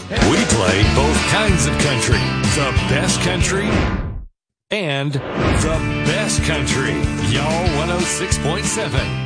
We play both kinds of country, the best country and the best country. Y'all 106.7.